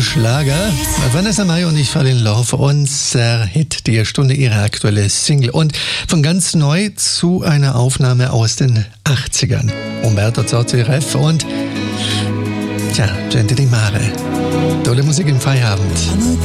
Schlager. Vanessa Mai und Ich fall in Love, unser Hit der Stunde, ihre aktuelle Single. Und von ganz neu zu einer Aufnahme aus den 80ern. Umberto Zorzi-Ref und Gente di Mare. Tolle Musik im Feierabend.